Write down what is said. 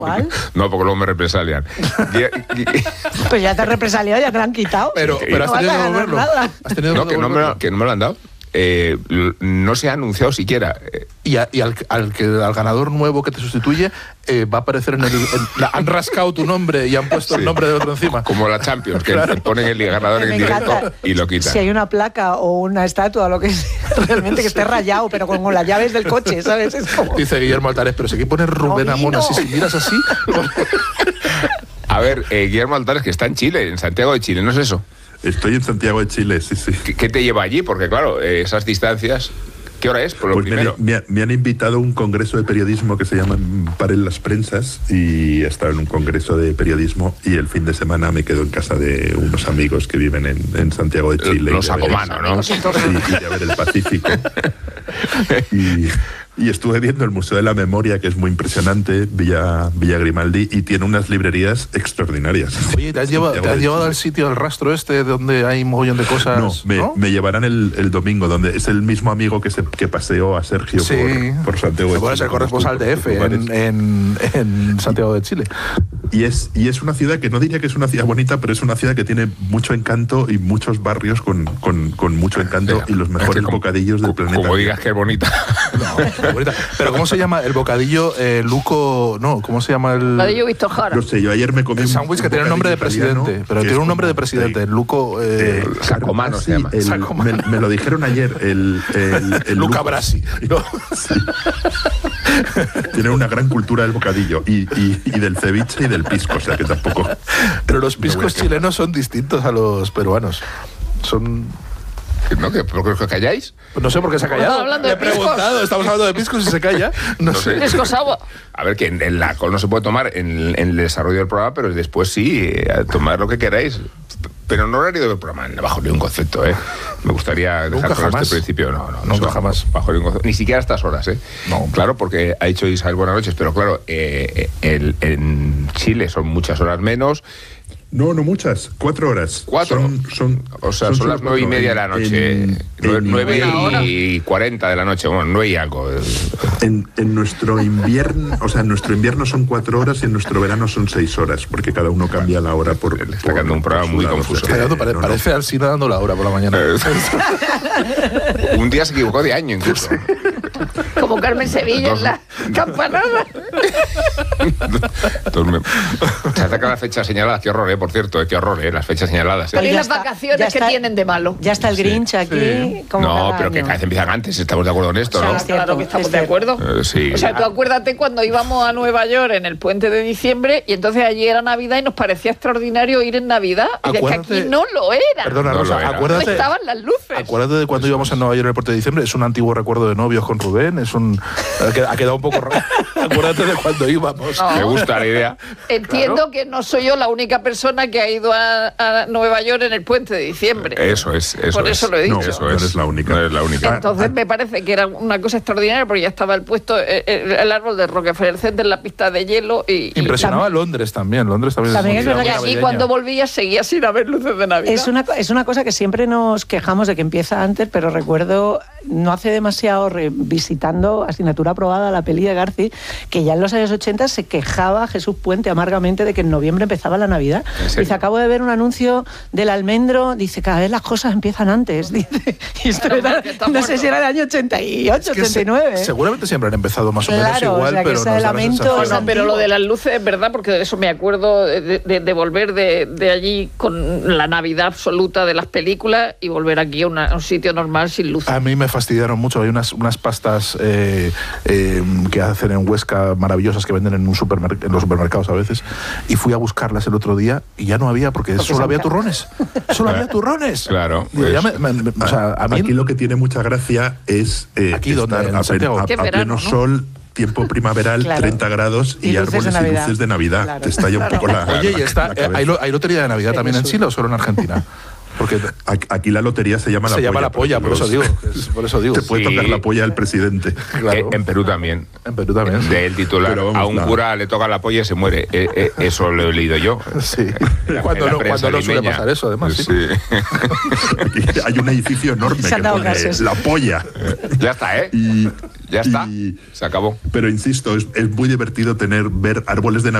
¿Cuál? No, porque luego me represalian. Pues ya te has represaliado, ya te lo han quitado. Pero has tenido que devolverlo. ¿Has tenido No, que no me lo han dado. No se ha anunciado siquiera. Y al ganador nuevo que te sustituye va a aparecer han rascado tu nombre y han puesto el nombre de otro encima. Como la Champions, que ponen el ganador en directo y lo quitan. Si hay una placa o una estatua o lo que sea, realmente que esté rayado, pero con las llaves del coche, ¿sabes? Es como... Dice Guillermo Altares, pero si aquí pones Rubén Amón así, si miras así... A ver, Guillermo Altares, que está en Chile, en Santiago de Chile, ¿no es eso? Estoy en Santiago de Chile, sí. ¿Qué te lleva allí? Porque claro, esas distancias... ¿Qué hora es? Por lo pues primero. Me han invitado a un congreso de periodismo que se llama Paren las Prensas y he estado en un congreso de periodismo y el fin de semana me quedo en casa de unos amigos que viven en Santiago de Chile. Los Sacomano, ¿no? Sí, y a ver el Pacífico. Y estuve viendo el Museo de la Memoria, que es muy impresionante, Villa Grimaldi, y tiene unas librerías extraordinarias. Oye, ¿te has llevado al sitio, al rastro donde hay un mogollón de cosas? No, me llevarán el domingo, donde es el mismo amigo que paseó a Sergio por Santiago de Chile. Es el corresponsal de EFE en Santiago de Chile. Y es una ciudad que no diría que es una ciudad bonita, pero es una ciudad que tiene mucho encanto y muchos barrios con mucho encanto y los mejores bocadillos del planeta. Como digas que es bonita. No, pero ¿cómo se llama el bocadillo Luco? No, ¿cómo se llama el bocadillo Víctor Jara? No sé, yo ayer me comí el sándwich que tiene un nombre de presidente, pero tiene un nombre de presidente, Luco Sacomano se llama. Me lo dijeron ayer, el Luca Brasi. ¿No? Sí. Tiene una gran cultura del bocadillo y del ceviche y del pisco, o sea que tampoco. Pero los piscos chilenos son distintos a los peruanos. Son... ¿No? ¿Por qué os calláis? No sé por qué se ha callado. Le he preguntado, estamos hablando de piscos y se calla. No sé. Piscos agua. A ver, que en la alcohol no se puede tomar en el desarrollo del programa, pero después sí, tomar lo que queráis. Pero no horario del programa, bajo ningún concepto, ¿eh? Me gustaría dejar claro este principio. No, nunca jamás. Bajo ningún concepto. Ni siquiera a estas horas, ¿eh? No. Claro, porque ha dicho Isabel buenas noches, pero claro, en Chile son muchas horas menos. No muchas, 4 horas. 4. Son las 9:30 de la noche. 9:40 de la noche, bueno, 9 y algo. En nuestro invierno, nuestro invierno son 4 horas y en nuestro verano son 6 horas, porque cada uno cambia la hora por... Le está quedando un programa muy confuso. Parece Alsina dando la hora por la mañana. Un día se equivocó de año, incluso. Como Carmen Sevilla en la campanada. Se ataca la fecha señalada, qué horror, por cierto, qué horror, las fechas señaladas. Pero ¿y las vacaciones que tienen de malo? Ya está el Grinch aquí. Como no, pero que cada vez empiezan antes, estamos de acuerdo en esto, ¿no? Claro que estamos de acuerdo. Sí. O sea, tú acuérdate cuando íbamos a Nueva York en el puente de diciembre y entonces allí era Navidad y nos parecía extraordinario ir en Navidad. Y es que aquí no lo era. Perdona, Rosa, acuérdate. No estaban las luces. Acuérdate de cuando íbamos a Nueva York en el puente de diciembre. Es un antiguo recuerdo de novios con Rubén. Ha quedado un poco raro. Acuérdate de cuando íbamos. No. Me gusta la idea. Entiendo que no soy yo la única persona que ha ido a Nueva York en el puente de diciembre. Eso es. Por eso lo he dicho. No eres la única. No eres la única. Entonces me parece que era una cosa extraordinaria porque ya estaba el árbol de Rockefeller Center en la pista de hielo. Impresionaba Londres también. También es verdad que allí cuando volvía seguía sin haber luces de Navidad. Es una cosa que siempre nos quejamos de que empieza antes, pero recuerdo no hace demasiado visitando Asignatura Aprobada, la peli de Garci, que ya en los años 80 se quejaba Jesús Puente amargamente de que en noviembre empezaba la Navidad. Dice, acabo de ver un anuncio del almendro, dice, cada vez las cosas empiezan antes. Dice, y esto era, no sé si era el año 88, 89. Seguramente siempre han empezado más o menos igual, o sea, pero pero lo de las luces es verdad, porque de eso me acuerdo de volver de allí con la Navidad absoluta de las películas y volver aquí a un sitio normal sin luces. A mí me fastidiaron mucho. Hay unas pastas que hacen en Huesca maravillosas que venden en los supermercados a veces, y fui a buscarlas el otro día y ya no había, porque solo había turrones. Había turrones. Claro. Aquí lo que tiene mucha gracia es aquí donde a pleno sol, tiempo primaveral, 30 grados y árboles y luces de Navidad. Te estalla un poco la... Oye, ¿y ¿hay lotería de Navidad también en Chile o solo en Argentina? Porque aquí la lotería se llama la polla, por eso digo. Te puede tocar la polla al presidente. Claro. En Perú también. En Perú también. Del titular, Pero vamos, a un cura le toca la polla y se muere. Eso lo he leído yo. Sí. La Cuando no suele limeña. pasar eso, además. Sí. Aquí hay un edificio enorme Se han que dado pone gases. la polla. Ya está, ¿eh? Ya está. Se acabó. Pero insisto, es muy divertido ver árboles de Navidad